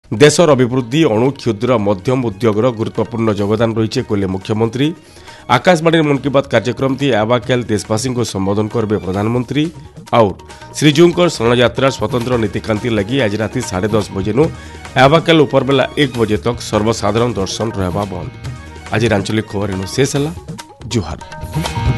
देशर अभिवृद्धि अणु क्षुद्र मध्यम उद्योगर गुरुत्वपूर्ण योगदान रही कहले मुख्यमंत्री। आकाशवाणी मन की बात कार्यक्रम थी आवाकेल देशवासी को संबोधन करबे प्रधानमंत्री। और श्रीजीउंकर शरणयात्रा स्वतंत्र नीतिकांति लगी आज राति 10:30 बजे आवाकेल उपरबेला 1 बजे तक सर्वसाधारण दर्शन रहबा बंद। आज आंचलिक खबर शेष है। जुहार।